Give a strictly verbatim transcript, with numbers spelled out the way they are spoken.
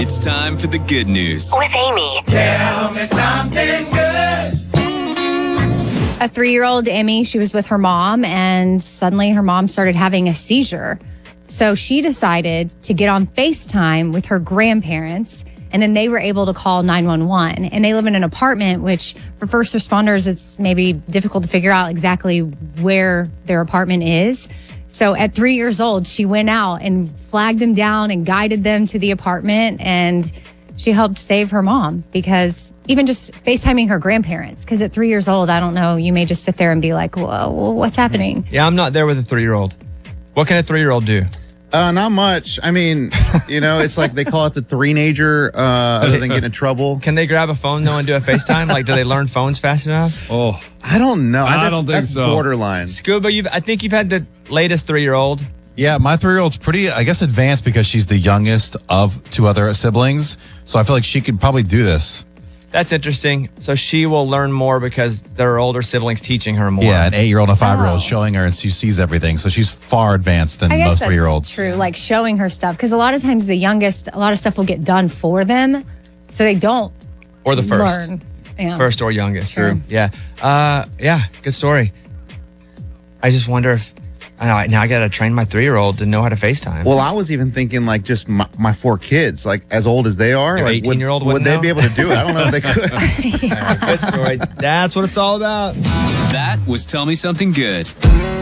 It's time for the good news with Amy. Tell me something good. A three-year-old Emmy, she was with her mom, and suddenly her mom started having a seizure. So she decided to get on FaceTime with her grandparents, and then they were able to call nine one one. And they live in an apartment, which for first responders, it's maybe difficult to figure out exactly where their apartment is. So at three years old, she went out and flagged them down and guided them to the apartment, and she helped save her mom, because even just FaceTiming her grandparents, because at three years old, I don't know, you may just sit there and be like, whoa, what's happening? Yeah, I'm not there with a three-year-old. What can a three-year-old do? Uh, not much. I mean, you know, it's like they call it the three-nager, uh, other than getting in trouble. Can they grab a phone, though, and do a FaceTime? Like, do they learn phones fast enough? Oh, I don't know. I that's, don't think that's so. borderline. Scuba, you've, I think you've had the latest three-year-old. Yeah, my three-year-old's pretty, I guess, advanced because she's the youngest of two other siblings. So I feel like she could probably do this. That's interesting. So she will learn more because there are older siblings teaching her more. Yeah, an eight-year-old and a five-year-old Oh. showing her, and she sees everything. So she's far advanced than I guess most that's three-year-olds. true, like showing her stuff, because a lot of times the youngest, a lot of stuff will get done for them, so they don't Or the first. learn. Yeah. First or youngest. Sure. True. Yeah. Uh, yeah, good story. I just wonder if, I know, now I got to train my three-year-old to know how to FaceTime. Well, I was even thinking like just my, my four kids, like as old as they are, Your like would, eighteen-year-old would wouldn't they know? be able to do it? I don't know if they could. Good story. That's what it's all about. That was Tell Me Something Good.